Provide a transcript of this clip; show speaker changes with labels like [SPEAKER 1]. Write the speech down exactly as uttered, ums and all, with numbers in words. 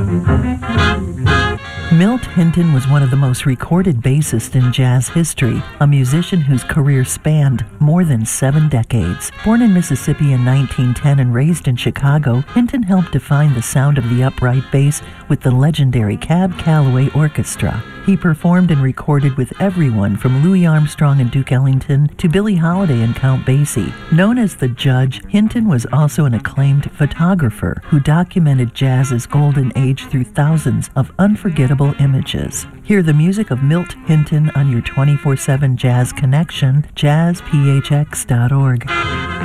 [SPEAKER 1] Milt Hinton was one of the most recorded bassists in jazz history, a musician whose career spanned more than seven decades. Born in Mississippi in nineteen ten and raised in Chicago, Hinton helped define the sound of the upright bass with the legendary Cab Calloway Orchestra. He performed and recorded with everyone from Louis Armstrong and Duke Ellington to Billie Holiday and Count Basie. Known as the Judge, Hinton was also an acclaimed photographer who documented jazz's golden age through thousands of unforgettable images. Hear the music of Milt Hinton on your twenty-four seven Jazz Connection, jazz p h x dot org.